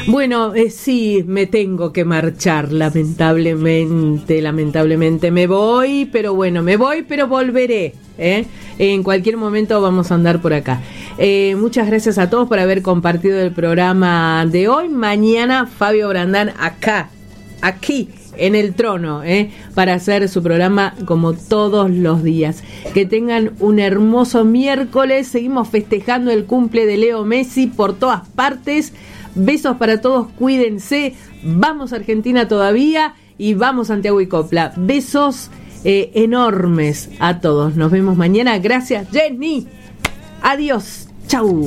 Bueno, sí, me tengo que marchar, lamentablemente me voy, pero bueno, me voy, pero volveré, en cualquier momento vamos a andar por acá. Muchas gracias a todos por haber compartido el programa de hoy. Mañana Fabio Brandán aquí en el trono, para hacer su programa como todos los días. Que tengan un hermoso miércoles. Seguimos festejando el cumple de Leo Messi por todas partes. Besos para todos, cuídense. Vamos a Argentina todavía y vamos Santiago y Copla. Besos enormes a todos. Nos vemos mañana. Gracias, Jenny. Adiós. Chau.